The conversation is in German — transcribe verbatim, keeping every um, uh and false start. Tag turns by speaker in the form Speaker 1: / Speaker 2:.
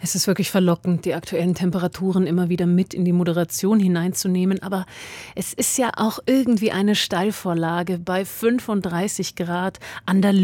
Speaker 1: Es ist wirklich verlockend, die aktuellen Temperaturen immer wieder mit in die Moderation hineinzunehmen, aber es ist ja auch irgendwie eine Steilvorlage bei fünfunddreißig Grad an der